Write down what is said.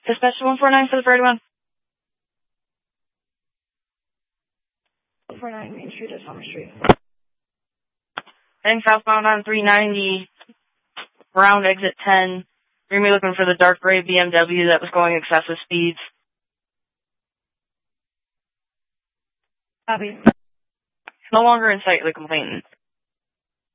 Dispatch 149 for the Friday one. 149 Main Street is Summer Street. Heading southbound on 390, around exit 10. We're going to be looking for the dark gray BMW that was going excessive speeds. Copy. No longer in sight, the complainant.